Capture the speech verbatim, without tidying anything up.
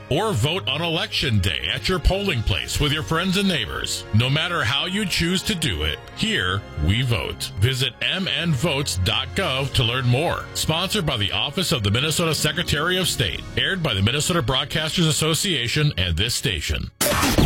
or vote on Election Day at your polling place with your friends and neighbors. No matter how you choose to do it, here we vote. Visit m n votes dot gov to learn more. Sponsored by the Office of the Minnesota Secretary of State. Aired by the Minnesota Broadcasters Association and this station.